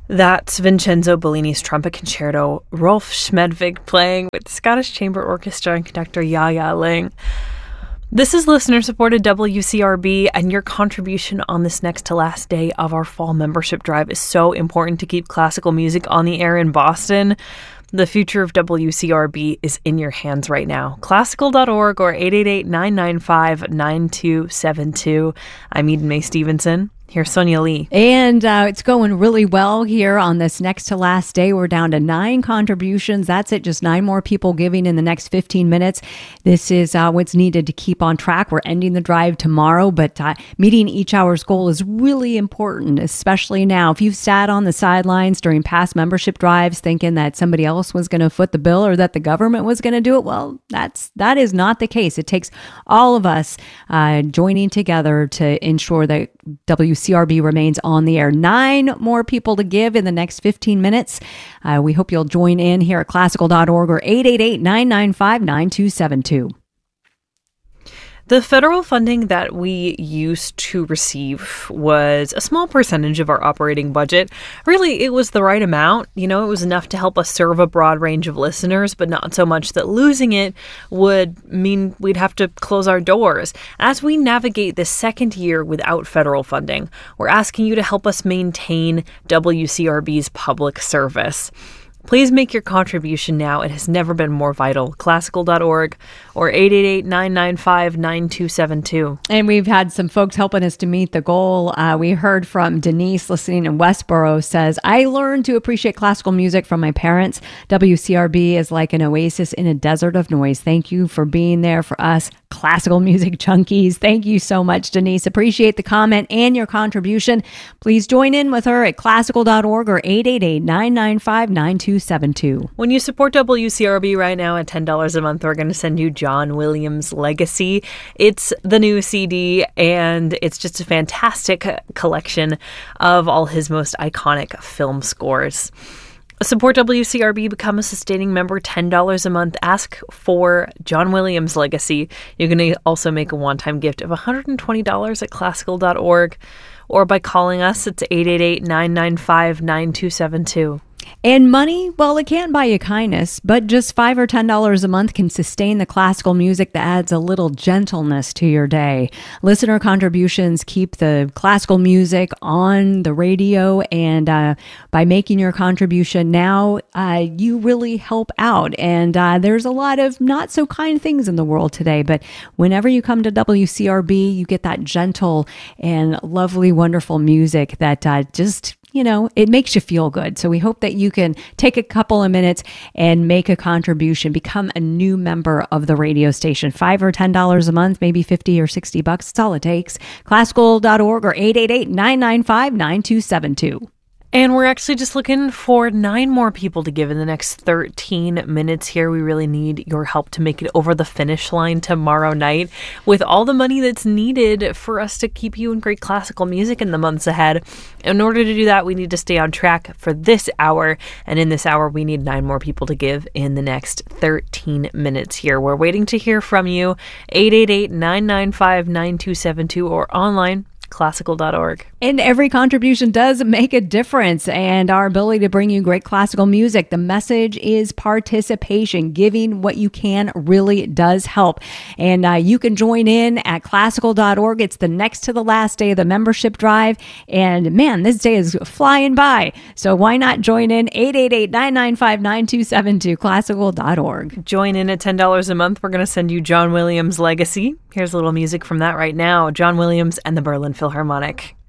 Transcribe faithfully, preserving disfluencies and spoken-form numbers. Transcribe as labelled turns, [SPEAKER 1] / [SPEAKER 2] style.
[SPEAKER 1] That's Vincenzo Bellini's Trumpet Concerto, Rolf Schmedvig playing with the Scottish Chamber Orchestra and conductor Ya-Ya Ling. This is listener-supported W C R B, and your contribution on this next to last day of our fall membership drive is so important to keep classical music on the air in Boston. The future of W C R B is in your hands right now. Classical dot org or eight eight eight, nine nine five, nine two seven two. I'm Eden Mae Stevenson. Here's Sonia Lee.
[SPEAKER 2] And uh, it's going really well here on this next to last day. We're down to nine contributions. That's it. Just nine more people giving in the next fifteen minutes. This is uh, what's needed to keep on track. We're ending the drive tomorrow, but uh, meeting each hour's goal is really important, especially now. If you've sat on the sidelines during past membership drives thinking that somebody else was going to foot the bill or that the government was going to do it, well, that's that is not the case. It takes all of us uh, joining together to ensure that W C R B remains on the air. Nine more people to give in the next fifteen minutes. Uh, we hope you'll join in here at classical dot org or eight eight eight, nine nine five, nine two seven two.
[SPEAKER 1] The federal funding that we used to receive was a small percentage of our operating budget. Really, it was the right amount. You know, it was enough to help us serve a broad range of listeners, but not so much that losing it would mean we'd have to close our doors. As we navigate the second year without federal funding, we're asking you to help us maintain W C R B's public service. Please make your contribution now. It has never been more vital. classical dot org or eight eight eight, nine nine five, nine two seven two.
[SPEAKER 2] And we've had some folks helping us to meet the goal. Uh, we heard from Denise listening in Westboro says, I learned to appreciate classical music from my parents. W C R B is like an oasis in a desert of noise. Thank you for being there for us classical music junkies. Thank you so much, Denise. Appreciate the comment and your contribution. Please join in with her at classical dot org or eight eight eight, nine nine five, nine two seven two.
[SPEAKER 1] When you support W C R B right now at ten dollars a month, we're going to send you John Williams' Legacy. It's the new C D, and it's just a fantastic collection of all his most iconic film scores. Support W C R B, become a sustaining member, ten dollars a month. Ask for John Williams' Legacy. You can also make a one-time gift of one hundred twenty dollars at classical dot org, or by calling us. It's eight eight eight, nine nine five, nine two seven two.
[SPEAKER 2] And money, well, it can't buy you kindness, but just five or ten dollars a month can sustain the classical music that adds a little gentleness to your day. Listener contributions keep the classical music on the radio, and uh, by making your contribution now, uh, you really help out. And uh, there's a lot of not so kind things in the world today, but whenever you come to W C R B, you get that gentle and lovely, wonderful music that uh, just you know, it makes you feel good. So we hope that you can take a couple of minutes and make a contribution, become a new member of the radio station. Five or ten dollars a month, maybe fifty or sixty bucks. That's all it takes. classical dot org or eight eight eight, nine nine five, nine two seven two.
[SPEAKER 1] And we're actually just looking for nine more people to give in the next thirteen minutes here. We really need your help to make it over the finish line tomorrow night with all the money that's needed for us to keep you in great classical music in the months ahead. In order to do that, we need to stay on track for this hour. And in this hour, we need nine more people to give in the next thirteen minutes here. We're waiting to hear from you. eight eight eight, nine nine five, nine two seven two or online, classical dot org.
[SPEAKER 2] And every contribution does make a difference, and our ability to bring you great classical music. The message is participation. Giving what you can really does help. And uh, you can join in at classical dot org. It's the next to the last day of the membership drive. And man, this day is flying by. So why not join in? eight eight eight, nine nine five, nine two seven two, classical dot org.
[SPEAKER 1] Join in at ten dollars a month. We're going to send you John Williams' Legacy. Here's a little music from that right now. John Williams and the Berlin Philharmonic.